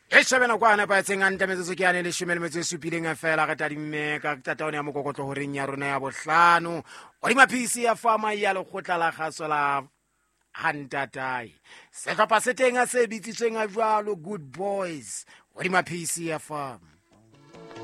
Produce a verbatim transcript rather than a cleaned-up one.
e shebela kwa na pa tseng anta metso ke ane le shimele metso supileng a fela ga tadimme ka tataone ya mokokotlo go reng ya rona ya bohlano o di maphisi ya fama ya le khotla la gaso la hantatai se tlhopha se teng a se bitsitsweng a jwalo Good Boys o di maphisi ya fama